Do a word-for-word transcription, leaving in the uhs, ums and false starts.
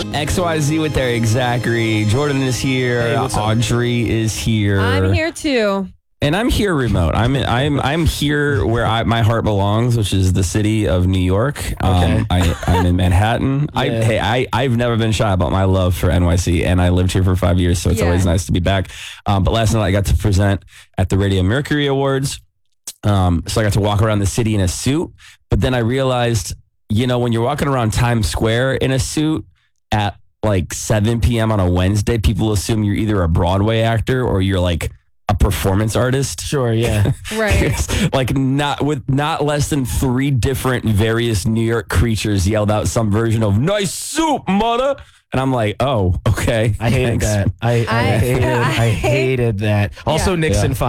X Y Z with Eric Zachary. Jordan is here. Hey, what's up? Audrey is here. I'm here too. And I'm here remote. I'm I'm I'm here where I, my heart belongs, which is the city of New York. Um, Okay. I, I'm in Manhattan. I, Yeah. hey, I, I've never been shy about my love for N Y C, and I lived here for five years, so it's Yeah. always nice to be back. Um, but last night I got to present at the Radio Mercury Awards. Um, so I got to walk around the city in a suit. But then I realized, you know, when you're walking around Times Square in a suit at like seven p.m. on a Wednesday, people assume you're either a Broadway actor or you're like a performance artist. Sure, yeah. Right. Like not with not less than three different various New York creatures yelled out some version of "nice soup, mother," and I'm like, oh, okay. I hated thanks. that. I, I, I- hated, I I hate- hated that. Also, Yeah. Nixon Yeah.